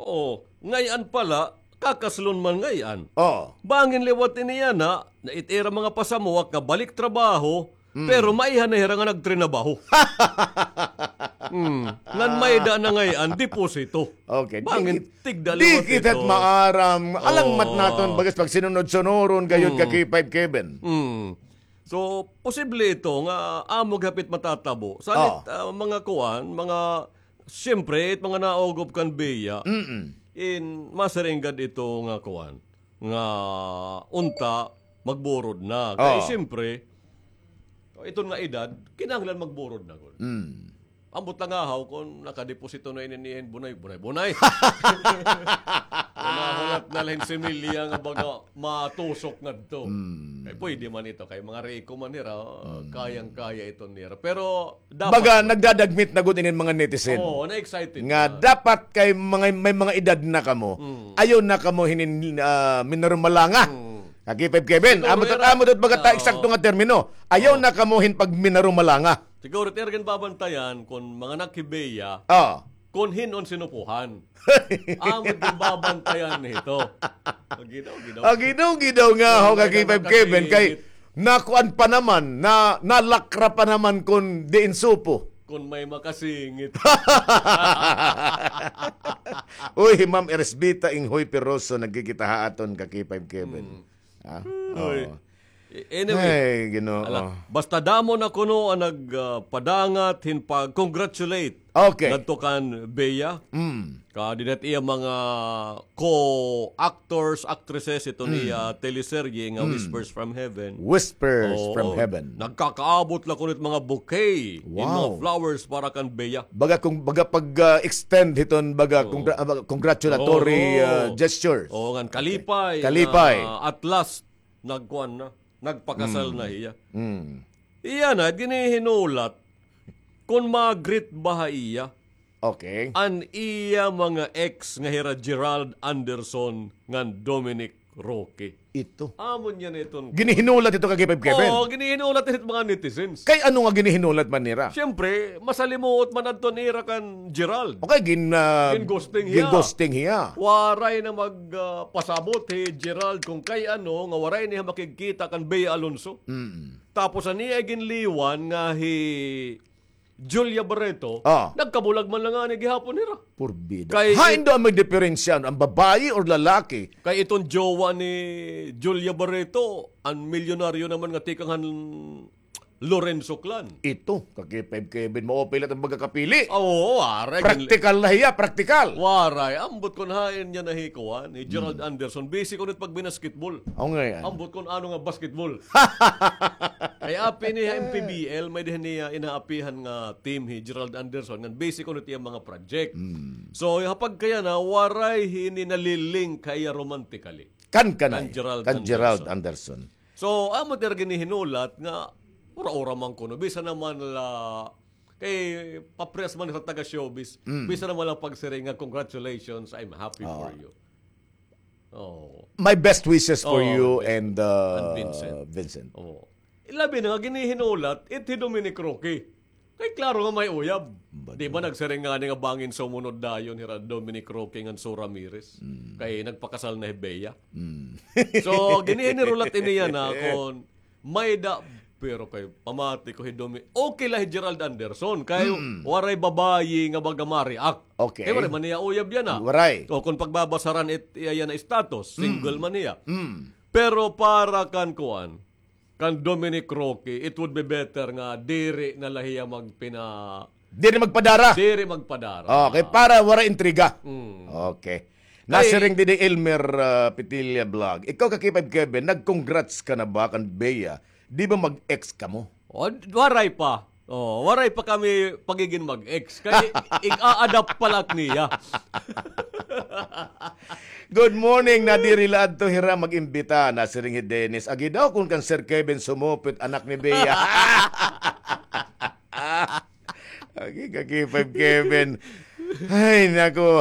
Oo, ngayon pala, kakaslon man ngayon. Oh. Bangin liwat niya na itira mga pasamuak nga balik trabaho, pero maihan na hira nga nagtrinabaho. Ngan may da na ngayon, deposito. Okay. Bangin, tigda Di liwat kita't ito. maaram. Alangmat naton bagas pag sinunod-sunuron gayud ka kay 5 Kevin. So, posible ito nga amog hapit matatabo. Salit mga kuwan, siyempre, mga naogop kan beya, in masaringgad ito nga kuwan, nga unta, magburod na. Kaya siyempre, ito nga edad, kinahanglan magburod na. Ambot lang ahaw kung nakadeposito na ininihin, bunay. Nahulat na lang si Milya nga baga matusok na ito. Kaya pwede man ito. Kaya mga reko man nira, kayang-kaya ito nira. Pero dapat... Baga, nagdadagmit na gud inin mga netizen. Oo, na-excited Nga dapat kay may mga edad na kamo. Ayaw na kamo hinin minarumalanga. Kaki 5 Kevin, amot at baga eksakto nga termino. Ayaw na kamo hin pag minarumalanga. Siguro tergen babantayan kung mga nakibeya, kung hinon sinupuhan. Amot yung babantayan nito. Gidaw nga ho kaki 5 Kevin kay nakuan pa naman, nalakra pa naman kung diin supo. Kung may makasingit. Uy, Ma'am Eresbita Inghoy Peroso, nagkikita aton kaki 5 Kevin. Anyway, ay, basta damo na kuno ang nagpadangat congratulate. Okay. Ngadto kan Bea. Kadinet iya mga co-actors, actresses ito niya teleserye nga Whispers from Heaven. Whispers from Heaven. Nagkakaabot lang kunit mga bouquet in mga flowers para kan Bea. Baga pag-extend hiton congratulatory gestures. O ngan kalipay. At last nagpakasal na iya. Iya na ginihinulat kung magrit baha iya. Okay. An iya mga ex nga hira Gerald Anderson ngan Dominic Roque. Ito. Amon yan itong... Ginihinulat ito kay Kevin. Oo, ginihinulat ito mga netizens. Kay ano nga ginihinulat man nira? Siyempre, masalimuot man adto nira kan Gerald. Okay, ginghosting hiya. Waray na magpasabot Gerald kung kay ano, nga waray niya makikita kan Bea Alonso. Tapos niya ginliwan nga Julia Barreto, nagkabulag man lang nga ni gihapon nila. Purbida. Hindi may diferensya ang babae or lalaki. Kay itong jowa ni Julia Barreto, ang milyonaryo naman nga tikanghan Lorenzo Clan. Ito, kaki 5 Kevin, maupilat ang magkakapili. Oo, waray. Praktikal na hiya, praktikal. Waray, ambot kon hain niya nahikuan ni Gerald Anderson. Busy ko nit pag binasketball. Oo nga yan. Ambot kon ano nga basketball. Kaya api ni MPBL, may din niya inaapihan nga team ni Gerald Anderson. Nga busy ko nit yung mga project. So, hapag kaya na, waray hini naliling kaya romantically. Kan Gerald Anderson. So, amot yung ginihinulat nga, ura-ura man kuno. Bisa naman kay papres man sa taga-showbiz. Bisa naman lang pagsiring nga, congratulations, I'm happy for you. My best wishes for you and Vincent. Ilabi na nga ginihinulat, iti Dominic Roque. Kay klaro nga may uyab. Di ba nagsiring nga nga bangin sumunod dayon hira Dominic Roque ng Sue Ramirez. Kay nagpakasal na Hebeya. So, ginihinulat iniya na kung may pero kay pamati ko okay lah Gerald Anderson kay waray babayi nga bagamari okay. Kay waray man niya uyab yan waray. O kung pagbabasaran iya na status single man niya. Pero para kan Dominic Roque, it would be better nga diri na lahiya Diri magpadara. Okay, para waray intriga. Okay. Nasiring din Elmer Petilla Vlog. Ikaw kaki 5 Kevin, nag-congrats ka na ba kan Bea? Di ba mag-ex ka mo? Waray pa. Waray pa kami pagiging mag-ex. Kaya i-adapt pala niya. Good morning, nadiri laad to hira mag-imbita. Nasiring Dennis. Agi daw kung kan Sir Kevin sumupit anak ni Bea. Agi kaki 5 Kevin. Ay, nako.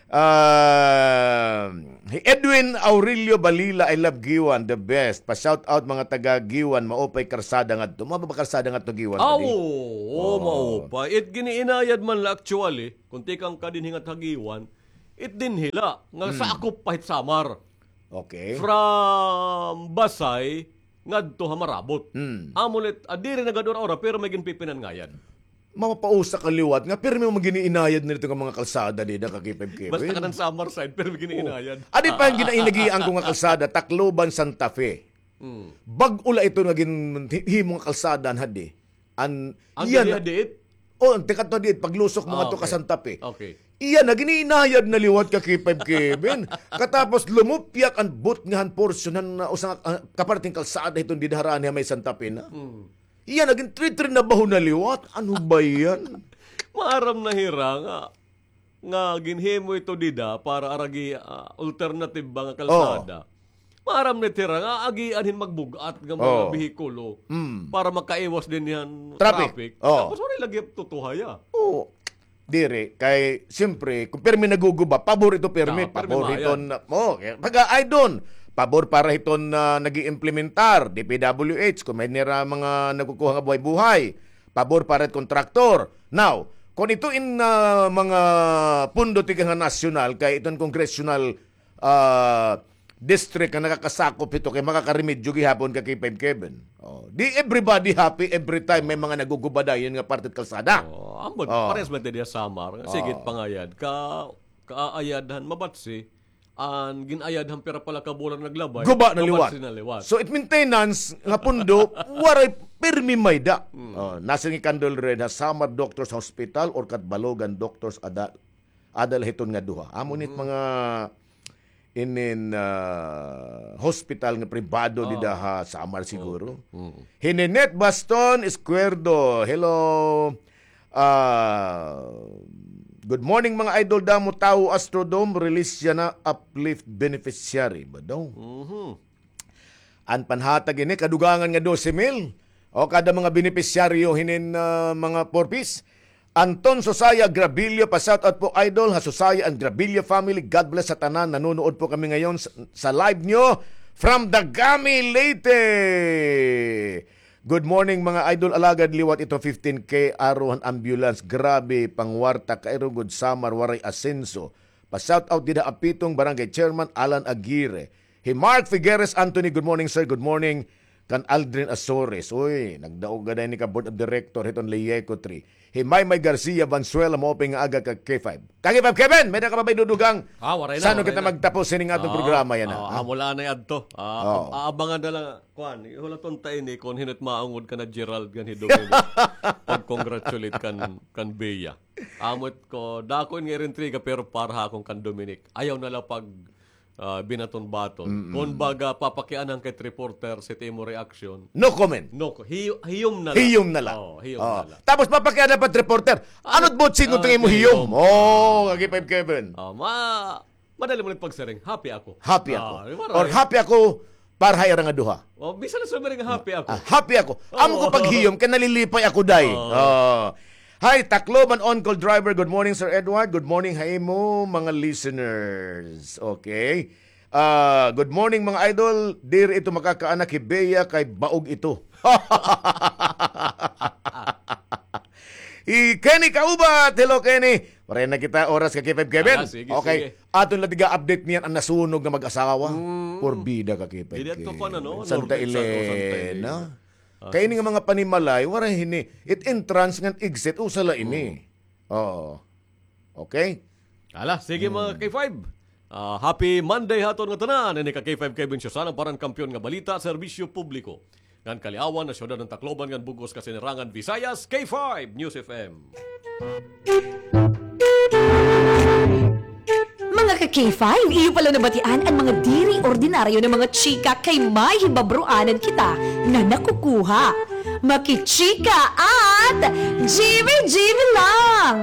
Edwin Aurelio Balila, I love Giwan, the best. Pa-shout out mga taga Giwan, maupay karsada nga to. Mga karsada nga to Giwan. Maupay. It giniinayad man la actually, kung tikang kadin hingat hagiwan, it din hila nga sa akop pahit samar. Okay. From Basay ngadto Hamarabot. Mm. Adiri na gadura ora pero may ginpipinan ngayan. Mapapausa ka liwat nga pero may maginiinayad na nito ng mga kalsada di na kakipag Kevin. Basta ka ng summer side pero may giniinayad. Adi pa ang ginainagian ko nga kalsada, Tacloban, Santa Fe. Bag-ula ito naging himong kalsada hadi. Ang iyan diit? ang tikat to diit paglusok mga to ka Santa Fe. Okay. Iyan na giniinayad na liwat ka kipag Kevin. Katapos lumupyak ang butngahan porsyon na usang kaparting kalsada itong didaharaan niya may Santa Fe na. Iyan naging tritrin na baho na liwat. Ano ba yan? Maaram na hira nga ginhimo ito dida para aragi alternative ba nga kalsada. Maaram na tira nga agianhin magbugat ng mga behikulo para makaiwas din yan traffic. Tapos wala lagi tutuhaya. Oo. Dire, kay siyempre, kung permi naguguba, pabor ito permi. Pabor ito na, ay doon. Pabor para ito na nag-iimplementar, DPWH, kung may nira mga nagkukuha nga buhay-buhay. Pabor para ito kontraktor. Now, kung ito in mga pundo tigang nasyonal, kay itong congressional district na nakakasakop ito, kay makakarimedyo gihapon ka kay 5 Kevin. Di everybody happy every time may mga nagugubadayon nga partit kalsada. Ambot, pares ba din samar? Sigit pangayad. Kaayadhan mabatsi. Ang ginayadhan pera pala ka bulan naglabay. Guba na liwat. So it maintenance nga pundo, waray permi may da. Nasa nga kandol rin na Samar Doctors Hospital or Katbalogan Doctors Adal hiton nga duha. Amonit mga hospital nga pribado di daha Samar siguro. Hininet Baston Escuerdo. Hello. Good morning mga idol damo tao Astrodome release siya na uplift beneficiary ba daw? An panhatag ini kadugangan nga 12,000 o kada mga beneficiaryo hinin mga porpis. Anton Susaya Grabilio, pa-shout out po idol, Susaya and Grabilio family. God bless sa tanan. Nanonood po kami ngayon sa live nyo from Dagami, Leyte. Good morning mga idol, alagad liwat ito 15K aruhan ambulance. Grabe, pangwarta, kairugod Samar, waray asenso. Pa-shout out dida apitong barangay chairman Alan Aguirre. Mark Figueres Anthony, good morning sir, good morning. Kan Aldrin Azores, uy, nagdaog gaday ni ka board of director hiton Leyeco 3. Maymay Garcia Vanzuela mo ping aga ka K5. K5 Kevin, may nakababay dudugang. Sano kita magtapos sining atong programa yan. Mula na yan to. Aabangan na lang, kuan, wala tong tayo ni, kung hinot maangod ka na Gerald gan hidugin. Pag-congratulate kan Bea. Amot ko, dako nga rintriga pero para akong kan Dominic. Ayaw na lang pag binaton-baton. Kung baga papakianan kay reporter sa Timo Reaction. No comment. No, hiyom na lang. Hiyom na lang. Hiyom na lang. Tapos papakianan pa reporter. Ano't botsin ko tingin mo hiyom? Kagipay Kevin. Madali mo rin pagsaring. Happy ako. Happy ako. Or happy ako para hayara nga duha. Bisa na sabi nga happy ako. Happy ako. Amo ko pag hiyom, kaya nalilipay ako day. Hi, Tacloban on-call driver. Good morning, Sir Edward. Good morning, mo mga listeners. Okay. Good morning, mga idol. Dear ito makakaanak, Bea kay baog ito. Kenny Kaubat. Hello, Kenny. Pareha na kita oras kay K5 Kevin. Sige, okay. sige. Aton lang update niyan ang nasunog na mag-asawa. Porbida ka K5 Kevin. Santa Elena. Kaya ini nga mga panimalay, wala hini. It entrance ng exit, usala ini. Okay? Sige mga K5. Happy Monday haton nga tanan. Ini ka K5 Kevin Siyosan, parang kampiyon nga balita, serbisyo publiko. Ngan Kaliawan, na syudad ng Tacloban, ngan Bugos, Kasinirangan, Visayas, K5 News FM. Mga ka-K5, iyo pala nabatian ang mga diri ordinaryo ng mga chika kay may hibabruanan kita na nakukuha. Makichika at Jimmy lang!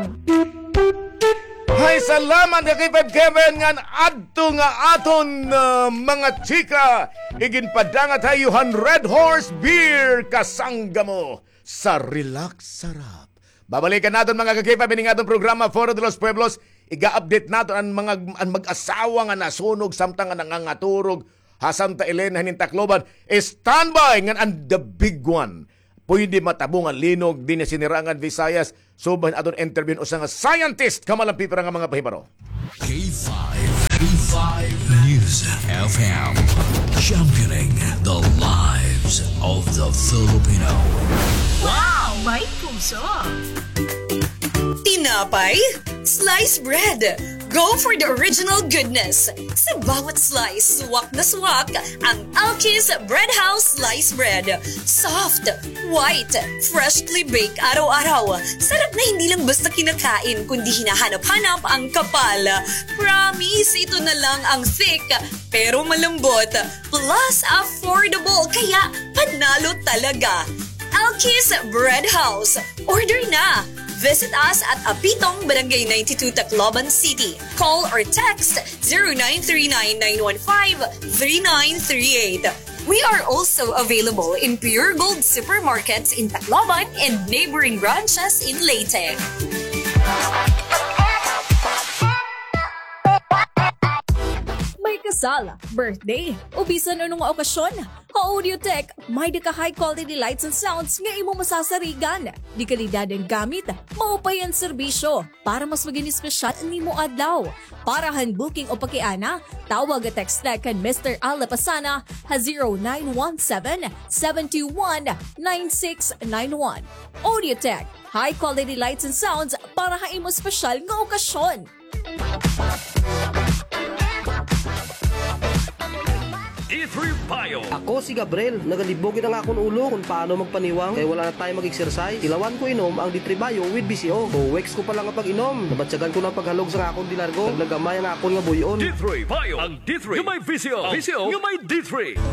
Hay, salamat ka kay 5 Kevin nga adto nga aton mga chika. Iginpadangat hayuhan Red Horse Beer kasangga mo sa relax sarap. Babalikan natin mga ka-K5 ining atong programa Foro de los Pueblos. Iga-update natin ang mag-asawa nga nasunog samtang nga nangangaturog ha Santa Elena hining Tacloban. Standby nga ang the big one. pwede matabungan linog din na sinirangan Visayas suban aton interview usa nga scientist kamalampi para nga mga pahibaro. K5 News FM, championing the lives of the Filipino. Wow! May puso! Tinapay? Sliced bread. Go for the original goodness. Sa bawat slice, suwak na suwak ang Alkis Bread House Sliced Bread. Soft, white, freshly baked araw-araw. Sarap na hindi lang basta kinakain, kundi hinahanap-hanap ang kapal. Promise, ito na lang ang thick, pero malambot. Plus, affordable, kaya panalo talaga. Alkis Bread House. Order na! Visit us at Apitong, Barangay 92, Tacloban City. Call or text 0939-915-3938. We are also available in Pure Gold supermarkets in Tacloban and neighboring branches in Leyte. May kasal, birthday, o bisan anong okasyon. Audiotech, may di ka high quality lights and sounds nga imo masasarigan. Di kalidad ang gamit, maupay ang serbisyo para mas maging espesyal nimo adlaw. Para han booking o pakiana, tawag at text na kan Mr. Alapasana ha 0917-721-9691. Audiotech, high quality lights and sounds para ha imo espesyal nga okasyon. D3 Bio. Ako si Gabriel, nagalibogin ang akong ulo kung paano magpaniwang kaya wala na tayo mag-exercise. Ilawan ko inom ang D3 Bio with BCO. 2 weeks ko pa lang ang pag-inom. Nabatsagan ko ng paghalog sa akong dilargo. Naglagamay ang akong nga buyon. D3 Bio. Ang D3 yung may VCO. VCO yung may D3.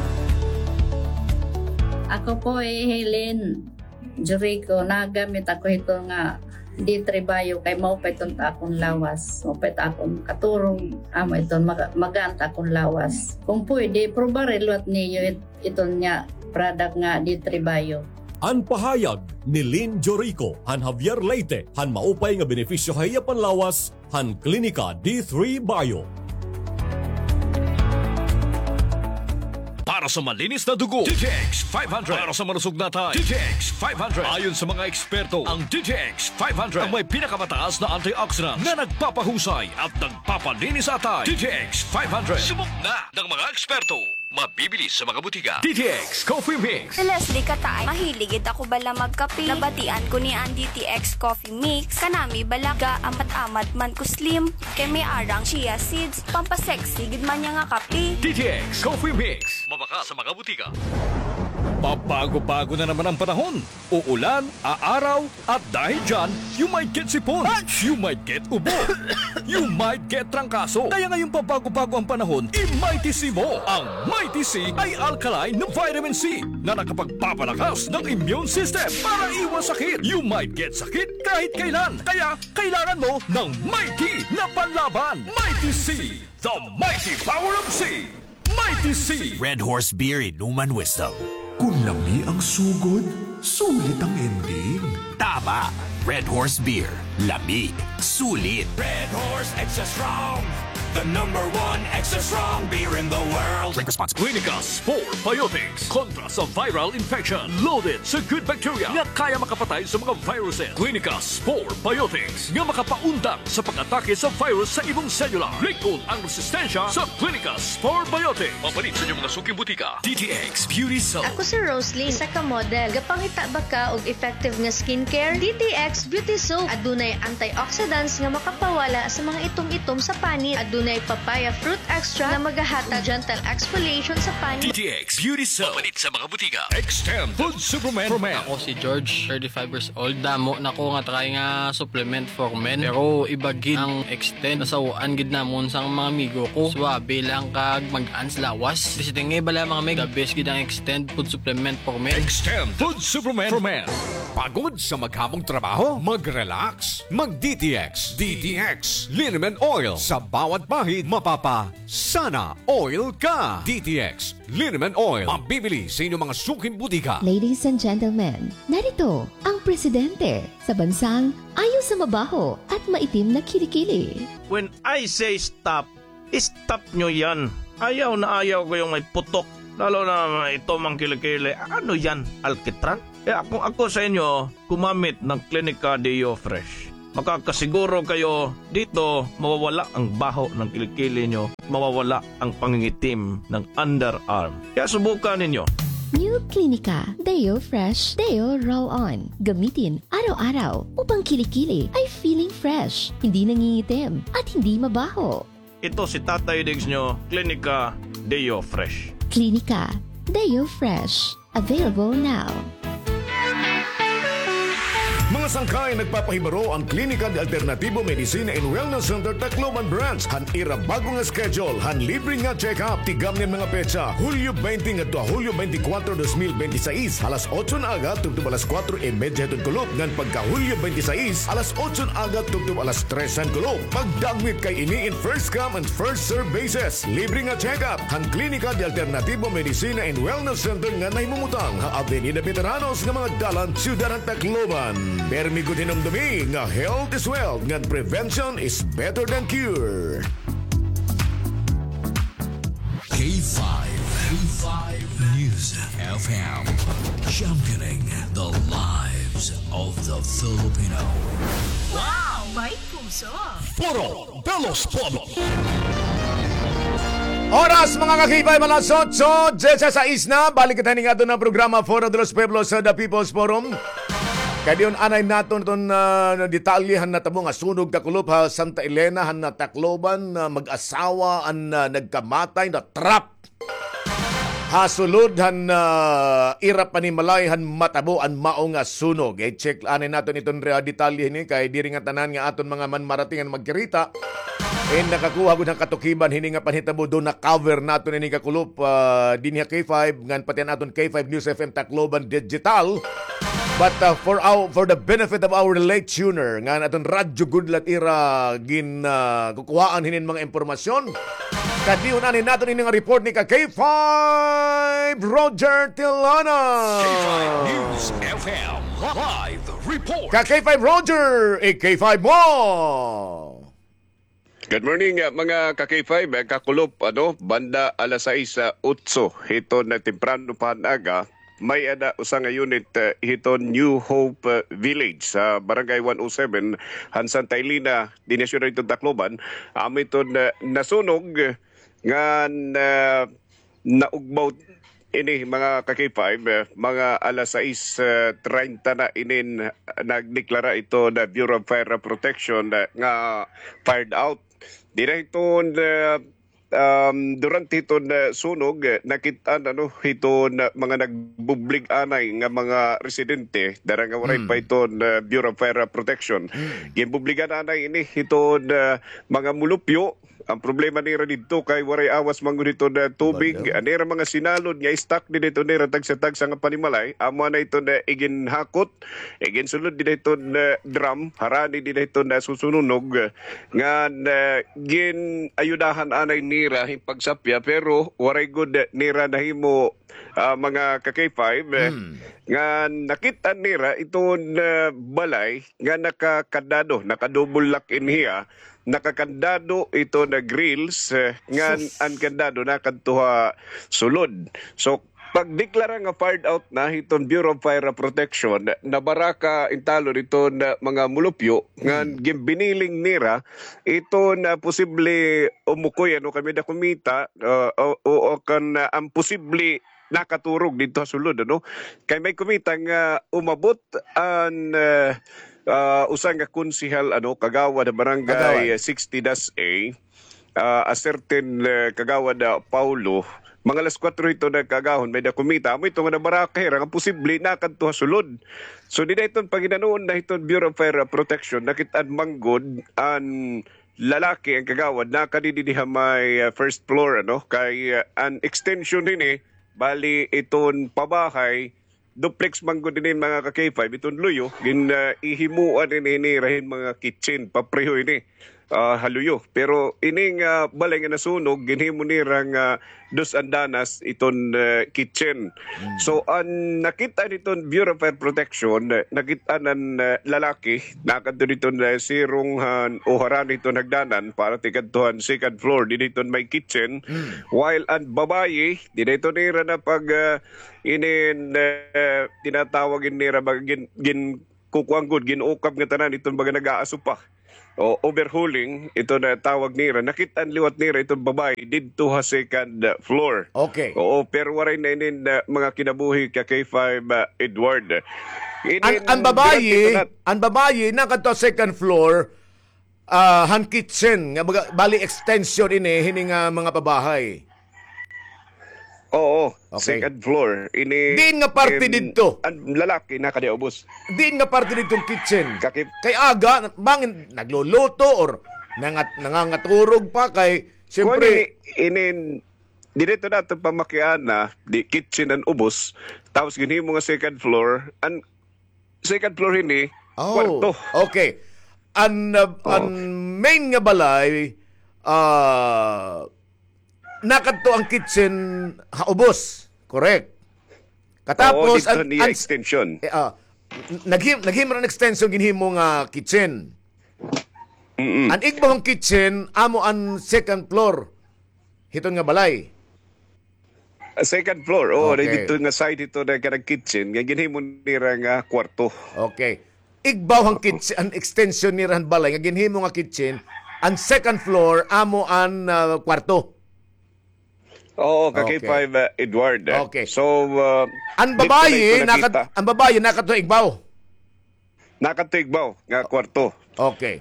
Ako po Helen Jericho, nagamit ako ito nga D3 Bio kay maupay itong akong lawas. Maupay akong katurong amo ito maganta akong lawas. Kung pwede, probarelot niyo itong nga product nga D3 Bio. Ang pahayag ni Lynn Jorico, han Javier Leyte, han maupay nga benepisyo hayapan lawas, han Klinika D3 Bio. Para sa malinis na dugo, DTX 500. Para sa malusog na tayo, DTX 500. Ayon sa mga eksperto, ang DTX 500 ang may pinakamataas na antioxidant na nagpapahusay at nagpapalinis sa tayo. DTX 500. Subok na ng mga eksperto. Mabibili sa mga butika. DTX Coffee Mix. Leslie Katay, mahiligid ako bala magkape. Nabatian ko ni ang DTX Coffee Mix. Kanami balaga amat-amat man ko slim. Kay may arang chia seeds. Pampasexy, gid man niya nga kape. DTX Coffee Mix. Mabaka sa mga butika. Pabago-bago na naman ang panahon. Uulan, aaraw, at dahil dyan, you might get sipon, you might get ubo, you might get trangkaso. Kaya ngayong pabago-bago ang panahon, i-Mighty C mo. Ang Mighty C ay alkaline ng vitamin C na nakapagpapalakas ng immune system para iwas sakit. You might get sakit kahit kailan. Kaya kailangan mo ng Mighty na panlaban. Mighty C, the mighty power of C. Mighty C. Red Horse Beer Inuman Wisdom. Kung lami ang sugod, sulit ang ending. Tama! Red Horse Beer. Lami. Sulit. Red Horse Extra Strong. The #1 extra strong beer in the world. Drink responsibly. Clinica Spore Biotics. Kontra sa viral infection. Loaded sa good bacteria nga kaya makapatay sa mga viruses. Clinica Spore Biotics. Nga makapaundang sa pag-atake sa virus sa ibong selula. Likod ang resistensya sa Clinica Spore Biotics. Mapalit sa inyong mga suking butika. DTX Beauty Soap. Ako si Rosalie, isa ka model. Gapangita ba ka og effective nga skincare? DTX Beauty Soap. Adunay antioxidants nga makapawala sa mga itom-itom sa panit. Adunay papaya fruit extra na magahatag gentle exfoliation sa panit. DTX Beauty Soap. Mapalit sa mga butika. Extend Food Supplement for Men. Ako si George, 35 years old. Damo na ko nga try nga supplement for men. Pero ibagid ang extend. Nasawaan gid namon sa mga amigo ko. Swabe lang kag mag-ans lawas. Bisita nga bala mga meg. The best gid ang extend food supplement for men. Extend Food Supplement for Men. Pagod sa maghamong trabaho? Mag-relax. Mag-DTX. DTX. Liniment Oil. Sa bawat bahid, mapapa sana oil ka. DTX. Liniment Oil. Mabibili sa inyong mga suking butika. Ladies and gentlemen, narito ang presidente sa bansang ayaw sa mabaho at maitim na kilikili. When I say stop, stop nyo yan. Ayaw na ayaw ko yung may putok. Lalo na ito mang kilikili. Ano yan? Alkitran? Kung ako sa inyo, kumamit ng Clinica Deo Fresh. Makakasiguro kayo dito mawawala ang baho ng kilikili nyo, mawawala ang pangingitim ng underarm. Kaya subukan ninyo. New Clinica Deo Fresh Deo Roll-On. Gamitin araw-araw upang kilikili ay feeling fresh, hindi nangingitim at hindi mabaho. Ito si Tatay Diggs nyo, Clinica Deo Fresh. Clinica Deo Fresh. Available now. Mga sangkay nagpapahibaro ang Klinika de Alternatibo Medicina and Wellness Center Tacloban Branch. Han ira bago nga schedule, han libre nga check-up. Tigam ng mga petsa, Hulyo 20 at Hulyo 24, 2026. Alas 8 na agad, tugtub alas 4:30 hatod kulop. Ngan pagka Hulyo 26, alas 8 na agad, tugtub alas 3 kulop. Pagdagmit kay ini in first come and first serve basis. Libre nga check-up. Han Klinika de Alternatibo Medicina and Wellness Center nga nahimumutang ha Avenida Veteranos nga mga dalan, Ciudad Tacloban. Permi ko dinamdami nga health is wealth, nga prevention is better than cure. K5 News FM, championing the lives of the Filipino. Wow! May puso! Puro Belos Pueblos. Oras mga kakibay, malas 8, 16 na. Balik kita nga doon ng programa Foro de los Pueblos sa The People's Forum. Kaya diyon anay nato itong detalyehan na tamo nga sunog kakulop ha Santa Elena han na Tacloban mag-asawa ang nagkamatay na trap. Hasulod han irap panimalay han matabo ang mao nga sunog. Check anay nato itong detalye ni kay diri nga tanan nga aton mga manmarating ang magkirita. Nakakuha ko ng katukiban hini nga panhitabo do na cover nato ni kakulop dinhi K5 ngan pati aton K5 News FM Tacloban Digital. But for the benefit of our late tuner, nga naton radyo gudlat ira kukuhaan hinin mga impormasyon. Kadiyon anin natin ini nga report ni ka K5 Roger Tilana. K5 News FM live report. Ka K5 Roger, K5 mo. Good morning mga ka-K5, kakulop banda alas 6:08 hito na temprano panaga. May usa nga unit hiton New Hope Village sa Barangay 107 han Santa Elena dinasyon rito Tacloban. Amiton nasunog nga naugbaw ini mga ka-K5 mga alas 6:30 na inin nagdeklara ito na Bureau of Fire Protection nga fired out. Direhton durante iton sunog nakitaan iton mga nagbublig anay nga mga residente dara nga waray pa iton Bureau of Fire Protection. Gimbubligan anay ini iton mga mulupyo. Ang problema nira dito kay waray awas mangun dito na tubig. Nira mga sinalod nga stock dito nira tagsa-tag sa nga panimalay. Amo na ito na igin hakot. Igin sulod dito na drum. Harani dito na susununog. Nga gin ayudahan anay nira himpagsapya. Pero waray good nira na himo mga ka-K5 nga nakita nira itong balay nga nakakadado, nakadouble lock in here. Nakakandado ito na grills nga ang kandado nakadtuha sulod. So pagdeklara nga fired out na itong Bureau of Fire Protection na baraka intalo ito na mga mulupyo nga gimbiniling nira ito na posible umukoy kami na kumita o kan ang posible nakaturog dito sa sulod kay may kumita nga umabot ang usang nga konsihal kagawad barangay 60-A a certain kagawad Paulo mga alas 4 ito na kagahon may nakumita mo ito nga nabarakahira nga posible nakadto sulod. So di na itong paginanuon na itong Bureau of Fire Protection nakitaan manggod ang lalaki ang kagawad nakadidiha may first floor kay an extension din bali itong pabahay duplex manggod din mga ka-K5 itong luyo gin ihimuan din rahin mga kitchen papreho ini haluyo. Pero ining balay nga nasunog, ginhimo nirang dos andanas iton kitchen. So ang nakita niton Bureau of Fire Protection, nakita ng lalaki, nakadto niton sirong o haran niton hagdanan para tigadtuhan second floor, diniton may kitchen. While ang babae, dito nira na pag tinatawagin nira gin kukuanggod, ginukap nga tanan itong baga nag-aaso pa. O overhauling, ito na tawag nira. Nakita ang liwat nira itong babae dito sa second floor. Okay. Oo, pero waray na inin mga kinabuhi ka K5 Edward. Ang babae nakato second floor han kitchen nga bali extension ini hining mga pabahay. Oo, okay. Second floor. Diin nga parte dito. Ang lalaki nakadiubos. Diin nga parte dito kitchen. Kay aga, bangin nagluluto or nangangaturog pa kay siyempre. Dito na ito pamakiana, di kitchen ang ubos, tapos ginhimo nga second floor. Ang second floor ini, kwarto. Okay. Ang main nga balay, nakadto ang kitchen haubos. Correct. Katapos dito niya extension. Naghimo ng extension ginhimo nga kitchen. Ang igbang kitchen amo ang second floor. Hiton nga balay. Second floor. Okay. Dito nga side ito na kanang kitchen, nga ginhimo nira nga kwarto. Okay. Igbaw ang kitchen, ang extension nira ang balay nga ginhimo nga kitchen, ang second floor amo ang kwarto. Oo, K5 Edward. Okay. So, ang babae nakato igbaw. Nakato igbaw nga kwarto. Okay.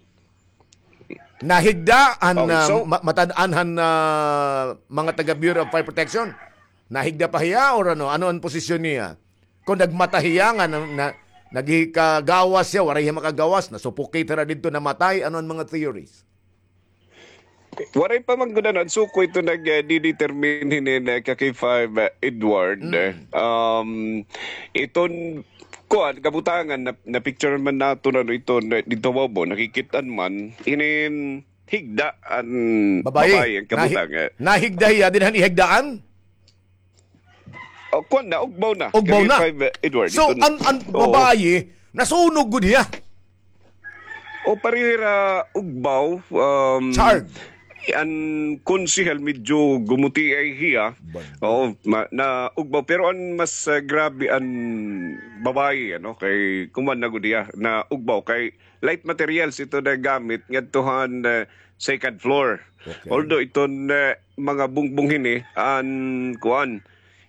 Nahigda matadaan mga taga Bureau of Fire Protection. Nahigda pa hiya or ano ang posisyon niya? Kung nagmatahiya nga nagikagawas siya, waray makagawas, nasuffocate ra dito namatay, ano ang mga theories? Waray pa manggudanon. So, ko ito nag-determine hinin K5 Edward. Iton kabutangan na picture man nato na ito dito bobo, nakikitan man, inin higda ang babae ang kabutangan. Nahigda hiya, din ihigdaan? Kuwan na, ugbaw na. Ugbaw na. K5 Edward. So, ang babae, nasunog gud hiya? O parihira ugbaw. Charred. Ang konsihal medyo gumuti ay hiya. Na ugbaw. Pero ang mas grabe ang babae, kay kuman na gud hiya na ugbaw. Kay light materials ito na gamit ngadtuhan second floor. Okay. Although iton mga bungbong hini ang kuan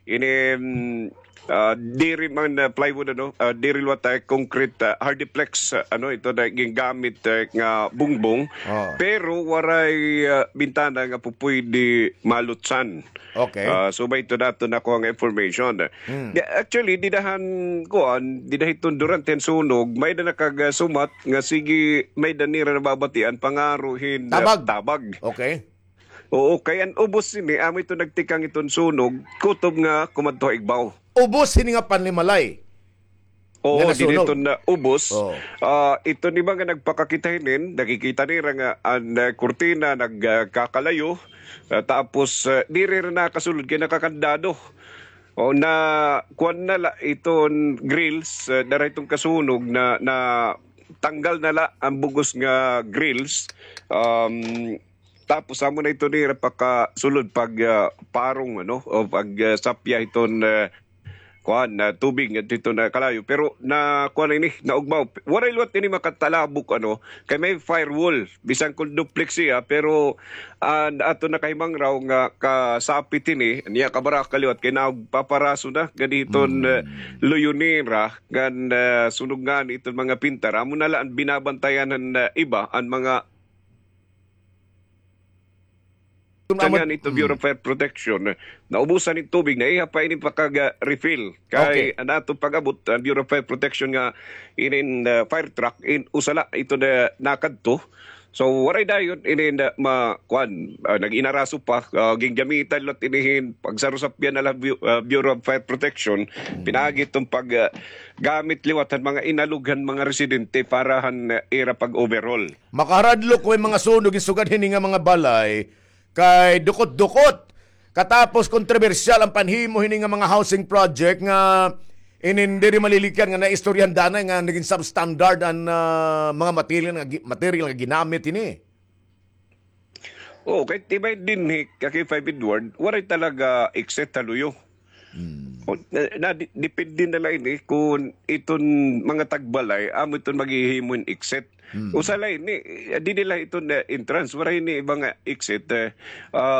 diri man plywood diri watay concrete hardiplex ito na gingamit nga bungbong pero waray bintana nga pupuydi malutsan. Okay. So ba ito nato na ko ang information. Actually didahan didahiton durante sunog may da nakagasumat nga sige may danira na babatian pangaruhin tabag. Okay. Oo, kaya ang ubos ini amo ito nagtikang iton sunog kutob nga kumadto igbaw. Ubos hini nga panlimalay. Oo, dito na ubos. Ito ni mga nagpakakitahinin, nakikita nila nga ang kurtina nagkakalayo, tapos diri na kasulod kaya nakakandado. O na kuan na iton grills, dara itong kasunog na tanggal na la ang bugos nga grills. Tapos amo na ito nila pagkasulod pag parong o pag sapya iton tubig dito na kalayo pero na ini naugmaw waray luwat ini makatalabok kay may firewall bisan kung duplex siya pero ato na kahimang raw nga kasapit ini niya kabara kaliwat kay nagpaparaso na ganiton luyonera gan sunog nga iton mga pintar amo na lang binabantayan ng iba ang mga Tangan ito Bureau of Fire Protection, naubusan ng tubig na iha pa ini pagka-refill. Kay anato pag-abot ang Bureau of Fire Protection nga inin fire truck, usala ito na nakadto. So waray dayon ini na makuan nag-inaraso pa ging gamitan lot inihin pagsarusapyan na Bureau of Fire Protection pinagit tong pag gamit liwatan mga inalughan mga residente para han era pag overall. Makaradlok ko mga sunog isugad hini nga mga balay kay dukot-dukot. Katapos kontrobersyal ang panhimo hini nga mga housing project nga inindiri malilikyan nga naistoryan danay nga naging substandard ang mga material nga ginamit ini. Kahit tibay din kay 5 Edward, waray talaga exit taluyo. Depende na lang ini kung iton mga tagbalay, amo iton maghihimon exit. Usalay ni, di nila iton entrance, waray ni ibang exit.